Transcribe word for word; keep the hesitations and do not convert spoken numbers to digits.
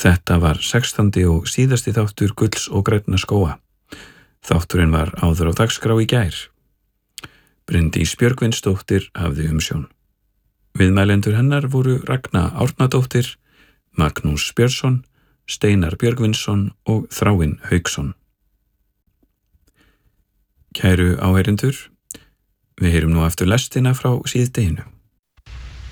Þetta var sextándi og síðasti þáttur Gulls og grænna skóga. Þátturinn var áður á dagskrá í gær. Bryndís Björgvinsdóttir hafði umsjón. Viðmælendur hennar voru Ragna Árnadóttir, Magnús Björnsson, Steinar Björgvinsson og Þráinn Hauksson. Kæru áheyrendur, við heyrum nú aftur lestina frá síðdeginu.